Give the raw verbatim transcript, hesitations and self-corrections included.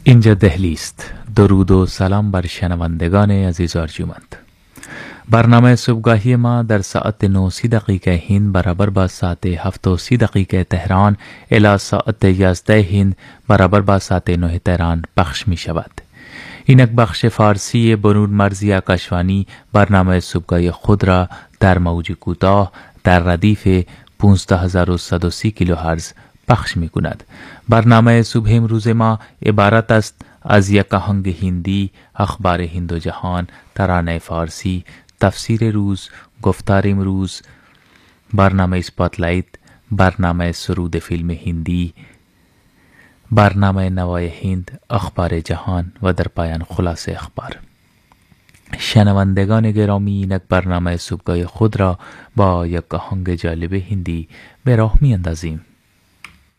اینجا دهلی است. درود و سلام بر شنوندگان عزیز و ارجمند. برنامه صبحگاهی ما در ساعت نه و سی دقیقه هند برابر با ساعت هفت و سی دقیقه تهران الی ساعت یازده هند برابر با ساعت نه تهران پخش می شود. اینک بخش فارسی برون مرزی آکاشوانی برنامه صبحگاهی خود را در موج کوتاه در ردیف پانزده هزار و صد و سی کیلوهرتز پخش می کند. برنامه صبح امروز ما عبارت است از یک آهنگ هندی، اخبار هند و جهان، ترانه فارسی، تفسیر روز، گفتار امروز، برنامه اسپاتلایت، برنامه سرود فیلم هندی، برنامه نوای هند، اخبار جهان و در پایان خلاصه اخبار. شنوندگان گرامی، اینک برنامه صبحگاهی خود را با یک آهنگ جالب هندی به راه می اندازیم.